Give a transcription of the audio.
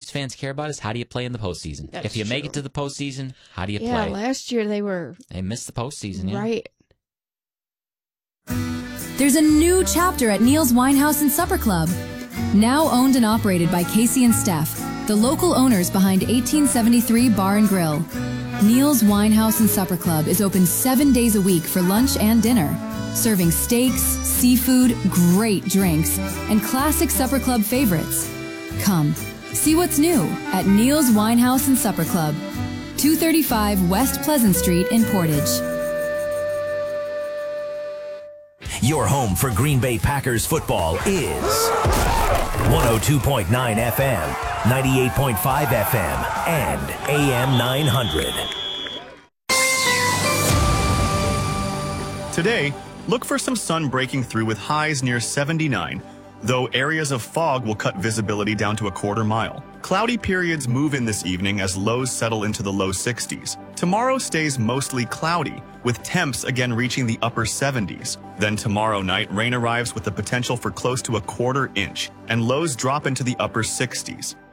Braves fans care about is how do you play in the postseason. That's if you make true. it to the postseason, how do you Yeah, play? last year They missed the postseason, yeah. right. There's a new chapter at Neil's Winehouse and Supper Club. Now owned and operated by Casey and Steph, the local owners behind 1873 Bar and Grill. Neil's Winehouse and Supper Club is open 7 days a week for lunch and dinner, serving steaks, seafood, great drinks, and classic Supper Club favorites. Come, see what's new at Neil's Winehouse and Supper Club, 235 West Pleasant Street in Portage. Your home for Green Bay Packers football is 102.9 FM, 98.5 FM, and AM 900. Today, look for some sun breaking through with highs near 79, though areas of fog will cut visibility down to a quarter mile. Cloudy periods move in this evening as lows settle into the low 60s. Tomorrow stays mostly cloudy, with temps again reaching the upper 70s. Then tomorrow night, rain arrives with the potential for close to a quarter inch, and lows drop into the upper 60s.